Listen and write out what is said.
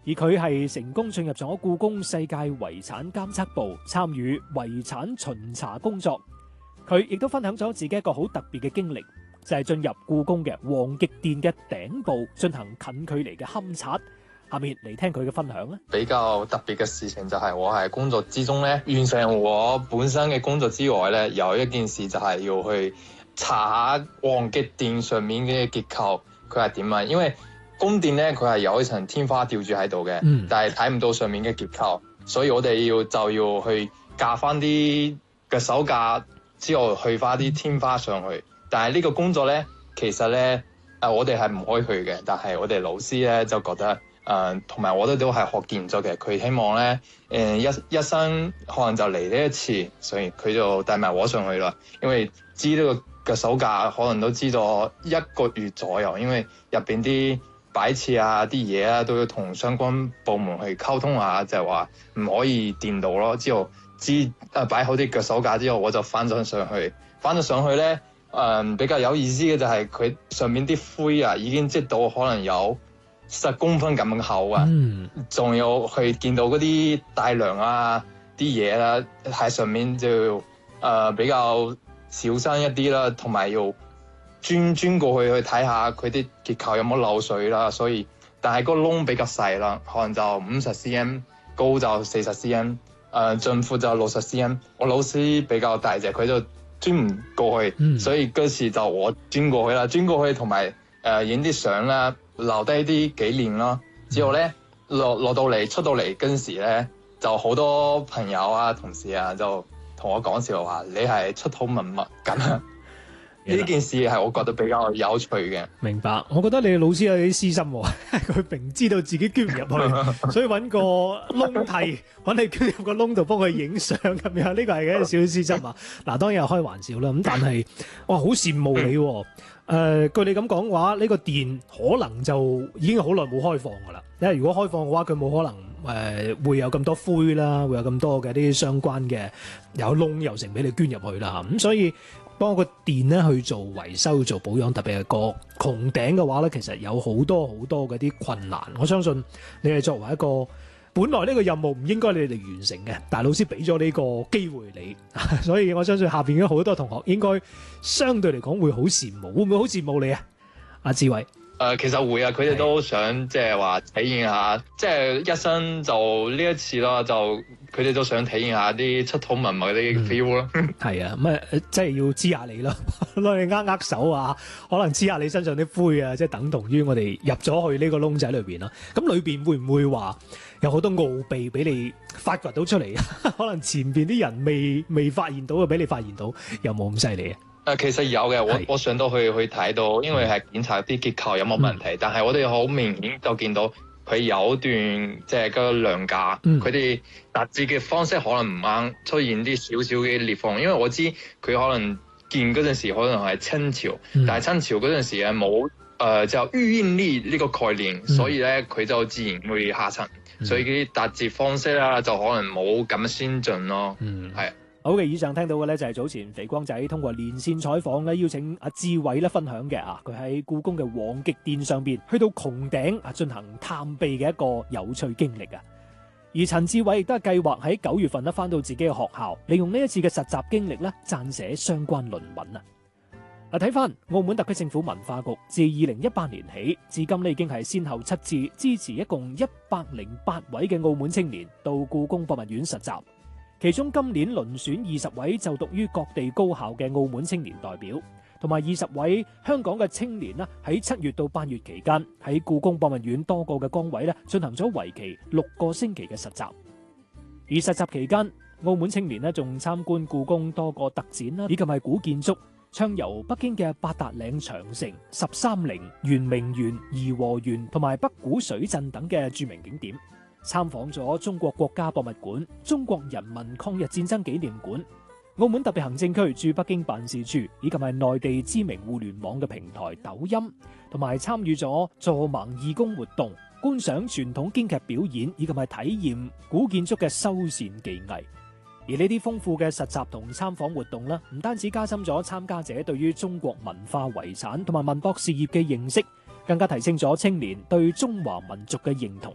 而佢係成功進入咗故宮世界遺產監測部，參與遺產巡查工作。佢亦都分享咗自己一個好特別嘅經歷，就係進入故宮嘅皇極殿嘅頂部進行近距離嘅勘察。下面嚟聽佢嘅分享啦。 比較特別嘅事情就係我喺工作之中咧，完成我本身嘅工作之外咧，有一件事就係要去查下皇極殿上面嘅結構，佢係點啊？因為宮殿咧，佢係有一層天花吊住喺度嘅，但係睇唔到上面嘅結構，所以我哋就要去架翻啲嘅手架之後去翻啲天花上去。但係呢個工作咧，其實咧我哋係唔可以去嘅，但係我哋老師咧就覺得同埋我哋都係學建築嘅，佢希望咧一生可能就嚟呢一次，所以佢就帶埋我上去啦。因為知呢個手架可能都知咗1個月左右，因為入邊啲擺設啊啲嘢啊都要同相關部門去溝通下，就係話唔可以掂到咯。之後擺好啲腳手架之後，我就翻咗上去。翻咗上去咧，比較有意思嘅就係佢上面啲灰啊已經積到可能有10公分咁厚啊，仲有去見到嗰啲大梁啊啲嘢啦，喺上面就比較小心一啲啦，同埋要鑽過去睇下佢啲結構有冇漏水啦。所以但係個窿比較細啦，可能就50 cm 高就40 cm， 盡闊就60 cm。我老師比較大隻，佢就鑽唔過去，所以嗰時就我鑽過去啦，鑽過去同埋影啲相啦，留低啲紀念咯。之後咧落到嚟出到嚟嗰陣時咧，就好多朋友啊同事啊就同我講笑話，你係出土文物咁啊！呢件事係我覺得比較有趣嘅。 明白，我覺得你老師有啲私心喎，佢明知道自己捐唔入去，所以揾個窿替，揾你捐入個窿度幫佢影相咁樣，呢個係嘅少少私心啊。嗱，當然係開玩笑啦。咁但係哇，好羨慕你喎。據你咁講嘅話，呢個殿可能就已經好耐冇開放㗎啦。因為如果開放嘅話，佢冇可能會有咁多灰啦，會有咁多嘅啲相關嘅有窿又成俾你捐入去啦。咁所以幫個殿咧去做維修、做保養，特別係個穹頂嘅話咧，其實有好多嗰啲困難。我相信你係作為一個本來呢個任務唔應該你哋完成嘅，但係老師俾咗呢個機會你，所以我相信下邊嘅好多同學應該相對嚟講會好羨慕，會唔會好羨慕你啊？阿志偉。 其實會啊，佢哋都想即係話體驗下，即係一生就呢一次啦，就佢哋都想體驗下啲出土文物啲 feel 咯。 係啊，咁即係要知下你咯，攞你握手啊，可能知下你身上啲灰啊，即係等同於我哋入咗去呢個窿仔裏邊啦。咁裏邊會唔會話有好多奧秘俾你發掘到出嚟？可能前邊啲人未發現到嘅，俾你發現到，有冇咁犀利啊？ 其實有嘅，我上到去睇到，因為係檢查啲結構有冇問題，但係我哋好明顯就見到佢有段即係個梁架，佢哋đặt字嘅方式可能唔啱，出現啲少少嘅裂縫。因為我知佢可能建嗰陣時可能係清朝，但係清朝嗰陣時係冇就預應力呢個概念，所以咧佢就自然會下沉，所以啲đặt字方式啦就可能冇咁先進咯，係。 好嘅，以上聽到嘅咧就係早前肥光仔通過連線採訪咧，邀請阿志偉咧分享嘅啊，佢喺故宮嘅皇極殿上邊去到穹頂啊進行探秘嘅一個有趣經歷啊。而陳志偉亦都係計劃喺9月份咧翻到自己嘅學校，利用呢一次嘅實習經歷咧撰寫相關論文啊。嗱，睇翻澳門特區政府文化局自2018年起，至今咧已經係先後7次支持一共108位嘅澳門青年到故宮博物院實習。其中今年遴選20位就讀於各地高校嘅澳門青年代表，同埋20位香港嘅青年啦，喺7月到8月期間喺故宮博物院多個嘅崗位咧進行咗為期6個星期嘅實習。而實習期間，澳門青年咧仲參觀故宮多個特展啦，以及係古建築，暢遊北京嘅八達嶺長城、13陵、圓明園、頤和園同埋北古水鎮等嘅著名景點。參訪咗中國國家博物館、中國人民抗日戰爭紀念館、澳門特別行政區駐北京辦事處，以及係內地知名互聯網嘅平台抖音，同埋參與咗助盲義工活動、觀賞傳統京劇表演，以及係體驗古建築嘅修繕技藝。而呢啲豐富嘅實習同參訪活動呢，唔單止加深咗參加者對於中國文化遺產同埋文博事業嘅認識，更加提升咗青年對中華民族嘅認同。